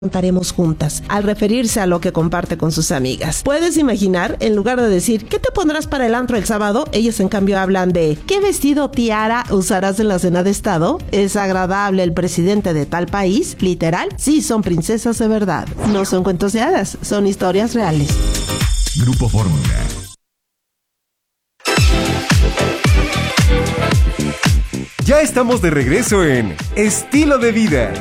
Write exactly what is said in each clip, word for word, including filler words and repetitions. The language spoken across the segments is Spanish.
Contaremos juntas, al referirse a lo que comparte con sus amigas. Puedes imaginar, en lugar de decir, ¿qué te pondrás para el antro el sábado? Ellas en cambio hablan de, ¿qué vestido tiara usarás en la cena de estado? ¿Es agradable el presidente de tal país? ¿Literal? Sí, son princesas de verdad. No son cuentos de hadas, son historias reales. Grupo Fórmula. Ya estamos de regreso en Estilo de Vida.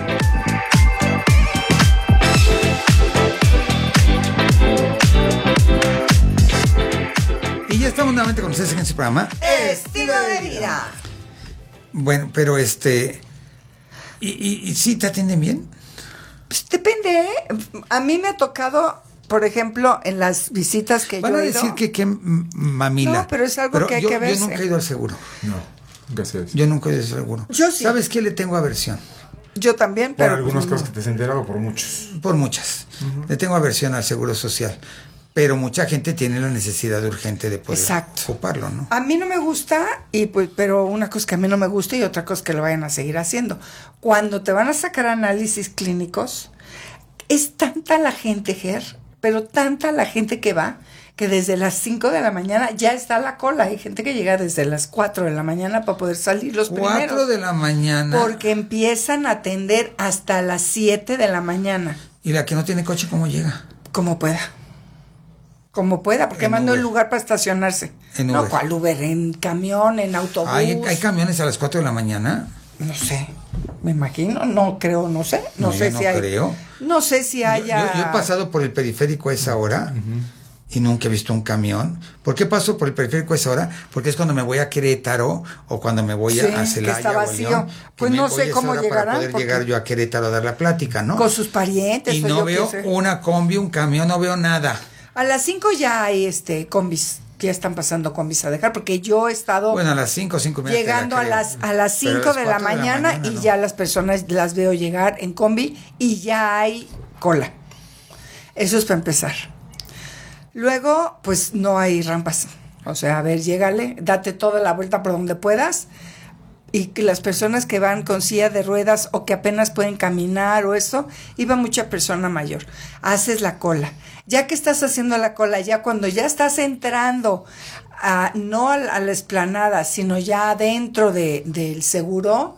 Y ya estamos nuevamente con ustedes en este programa Estilo de Vida. Bueno, pero este ¿Y, y, y sí te atienden bien? Pues depende, ¿eh? A mí me ha tocado, por ejemplo, en las visitas que Van yo a he decir ido, que qué mamila. No, pero es algo Pero que hay yo, que verse. Yo nunca he ido al seguro. No, nunca sé eso. Yo nunca he ido al seguro. Yo sí. ¿Sabes qué le tengo aversión? Yo también, Por pero algunas pues, cosas que te has enterado, por muchos. Por muchas. Uh-huh. Le tengo aversión al seguro social. Pero mucha gente tiene la necesidad urgente de poder Exacto. ocuparlo, ¿no? A mí no me gusta, y pues, pero una cosa que a mí no me gusta y otra cosa que lo vayan a seguir haciendo. Cuando te van a sacar análisis clínicos, es tanta la gente, Ger, pero tanta la gente que va, que desde las cinco de la mañana ya está la cola. Hay gente que llega desde las cuatro de la mañana para poder salir los primeros. cuatro de la mañana. Porque empiezan a atender hasta las siete de la mañana. ¿Y la que no tiene coche cómo llega? Como pueda. Como pueda, porque mandó el lugar para estacionarse. En no, Uber. ¿cuál Uber? En camión, en autobús. ¿Hay, ¿Hay camiones a las cuatro de la mañana? No sé, me imagino, no creo, no sé. No, No, sé yo si no hay. creo. No sé si haya. Yo, yo, yo he pasado por el periférico a esa hora. Uh-huh. Y nunca he visto un camión. ¿Por qué paso por el periférico a esa hora? Porque es cuando me voy a Querétaro o cuando me voy sí, a Celaya que está vacío. o León, pues no sé cómo llegarán. Para poder llegar yo a Querétaro a dar la plática, ¿no? Con sus parientes. Y no veo una combi, un camión, no veo nada. A las cinco ya hay este combis, que ya están pasando combis a dejar, porque yo he estado... Bueno, a las cinco, cinco y media. Llegando a las, a las cinco de la mañana, de la mañana y no. Ya las personas las veo llegar en combi y ya hay cola. Eso es para empezar. Luego, pues no hay rampas. O sea, a ver, llégale, date toda la vuelta por donde puedas. Y que las personas que van con silla de ruedas o que apenas pueden caminar o esto, iba mucha persona mayor. Haces la cola. Ya que estás haciendo la cola, ya cuando ya estás entrando, a, no a, a la explanada, sino ya dentro de, del seguro,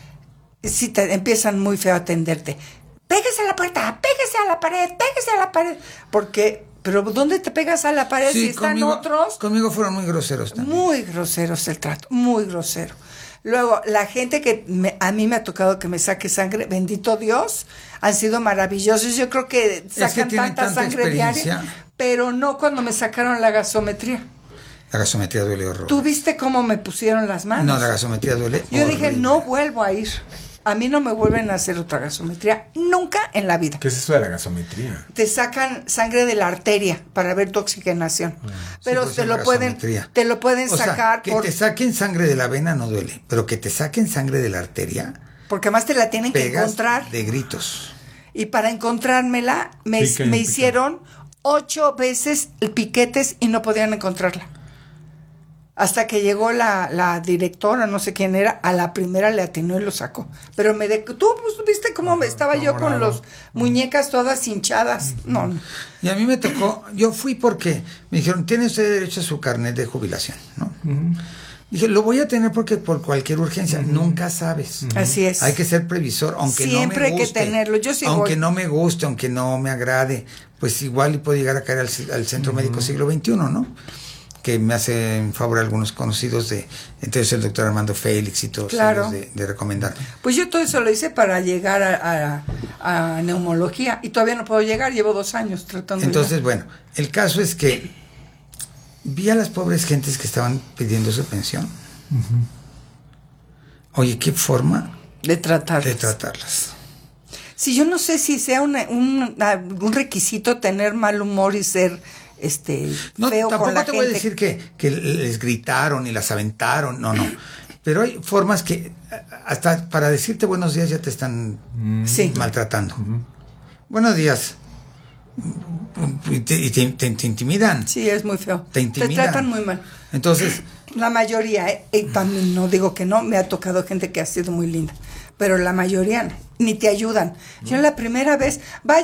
sí te empiezan muy feo a atenderte. Pégase a la puerta, pégase a la pared, pégase a la pared. Porque... Pero ¿dónde te pegas a la pared sí, si están conmigo, otros? Conmigo fueron muy groseros también. Muy groseros el trato, muy grosero. Luego, la gente que me, a mí me ha tocado que me saque sangre, bendito Dios, han sido maravillosos. Yo creo que sacan es que tanta, tanta sangre diaria, pero no cuando me sacaron la gasometría. La gasometría duele horror. ¿Tú viste cómo me pusieron las manos? No, la gasometría duele Yo horrible. dije, no vuelvo a ir. A mí no me vuelven a hacer otra gasometría nunca en la vida. ¿Qué es eso de la gasometría? Te sacan sangre de la arteria para ver tu oxigenación. Mm. Pero sí, te, lo pueden, te lo pueden o sacar. Sea, que por... te saquen sangre de la vena no duele, pero que te saquen sangre de la arteria. Porque más te la tienen que encontrar. De gritos. Y para encontrármela, me, pica, me hicieron ocho veces piquetes y no podían encontrarla. Hasta que llegó la, la directora, no sé quién era, a la primera le atinó y lo sacó. Pero me de, tú pues, viste cómo me estaba yo con las muñecas todas hinchadas. No, no. Y a mí me tocó, yo fui porque me dijeron, tiene usted derecho a su carnet de jubilación, ¿no? Uh-huh. Dije, lo voy a tener porque por cualquier urgencia, uh-huh. nunca sabes. Uh-huh. Así es. Hay que ser previsor, aunque Siempre no me guste. Siempre hay que tenerlo. Yo sí Aunque voy. no me guste, aunque no me agrade, pues igual puedo llegar a caer al, al Centro uh-huh. Médico Siglo veintiuno, ¿no? Que me hace en favor algunos conocidos de, entonces el doctor Armando Félix y todos claro. ellos de, de recomendar. Pues yo todo eso lo hice para llegar a, a, a neumología y todavía no puedo llegar, llevo dos años tratando. Entonces, de bueno, el caso es que vi a las pobres gentes que estaban pidiendo su pensión. Uh-huh. Oye, ¿qué forma de tratarlas? De tratarlas. Sí, yo no sé si sea una, un, un requisito tener mal humor y ser... Este, no, feo tampoco con la te gente. voy a decir que, que les gritaron y las aventaron, no, no. Pero hay formas que hasta para decirte buenos días ya te están sí. maltratando. Uh-huh. Buenos días. Y, te, y te, te, te intimidan. Sí, es muy feo. Te intimidan. Te tratan muy mal. Entonces... La mayoría, eh, y también no digo que no, me ha tocado gente que ha sido muy linda. pero la mayoría no, ni te ayudan. Yo la primera vez, vaya